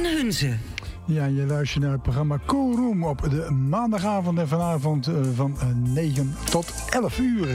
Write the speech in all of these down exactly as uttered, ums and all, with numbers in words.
Hunze. Ja, je luistert naar het programma Cool Room op de maandagavond en vanavond uh, van uh, negen tot elf uur.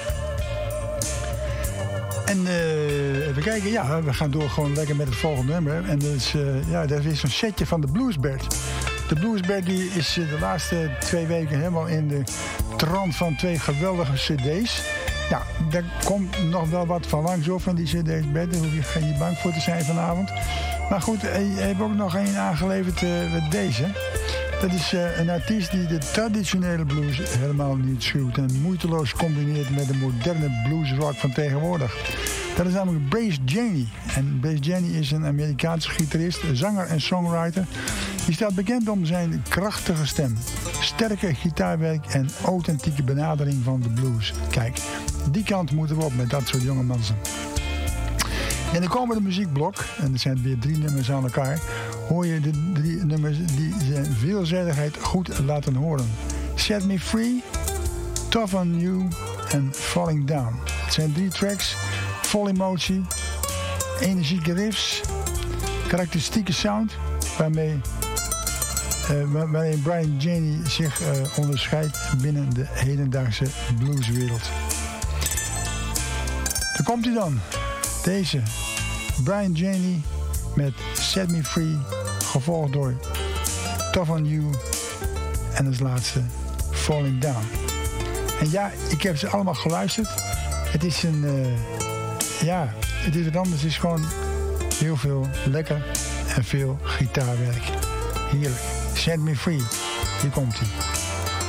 En uh, even kijken, ja, we gaan door gewoon lekker met het volgende nummer. En dat is, uh, ja, dat is een setje van de Bluesbird. De Bluesbird die is uh, de laatste twee weken helemaal in de trant van twee geweldige cd's. Ja, daar komt nog wel wat van langs op van die cd's, Bert. Daar hoef je geen bang voor te zijn vanavond. Maar goed, je hebt ook nog een aangeleverd uh, met deze. Dat is uh, een artiest die de traditionele blues helemaal niet schuwt en moeiteloos combineert met de moderne bluesrock van tegenwoordig. Dat is namelijk Brace Janey. En Brace Janey is een Amerikaanse gitarist, zanger en songwriter. Die staat bekend om zijn krachtige stem, sterke gitaarwerk en authentieke benadering van de blues. Kijk, die kant moeten we op met dat soort jonge mensen. In de komende muziekblok, en er zijn weer drie nummers aan elkaar, hoor je de drie nummers die zijn veelzijdigheid goed laten horen. Set Me Free, Tough on You en Falling Down. Het zijn drie tracks, vol emotie, energieke riffs, karakteristieke sound, waarmee, uh, waarin Brian Janey zich uh, onderscheidt binnen de hedendaagse blueswereld. Daar komt hij dan. Deze, Brian Janey met Set Me Free, gevolgd door Tough on You en als laatste Falling Down. En ja, ik heb ze allemaal geluisterd. Het is een, uh, ja, het is wat anders. Het is gewoon heel veel lekker en veel gitaarwerk. Heerlijk. Set Me Free, hier komt hij.